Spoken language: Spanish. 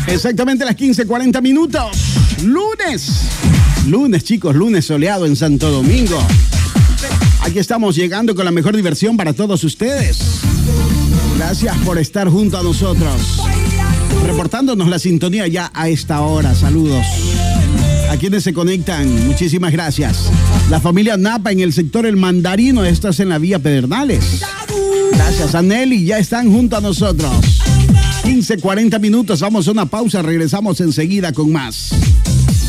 Exactamente las 15:40 minutos. Lunes, chicos, lunes soleado en Santo Domingo. Aquí estamos llegando con la mejor diversión para todos ustedes. Gracias por estar junto a nosotros. Reportándonos la sintonía ya a esta hora. Saludos a quienes se conectan. Muchísimas gracias. La familia Napa en el sector El Mandarino. Estás en la vía Pedernales. Gracias a Nelly. Ya están junto a nosotros. 15:40 minutos. Vamos a una pausa. Regresamos enseguida con más.